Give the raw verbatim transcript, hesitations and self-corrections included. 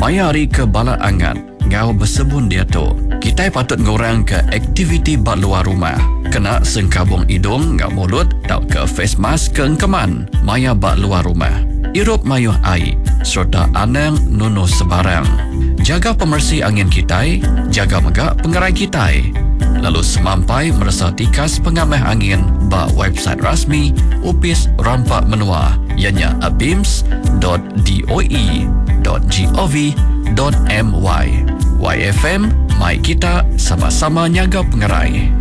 Mayari ke bala angat, ngau bersebun dia tu. Kita patut ngurang ke aktiviti bat luar rumah. Kena sengkabung hidung ngau mulut, tau ke face mask ke keman. Maya bat luar rumah. Irup mayuh air, serta anang nunuh sebarang. Jaga pemersih angin kita, jaga megak pengerai kita. Lalu semampai merasa tikas pengamah angin ba website rasmi Upis Rampak Menua, ianya abims dot d o e dot gov dot my. Y F M, mai kita sama-sama nyaga pengerai.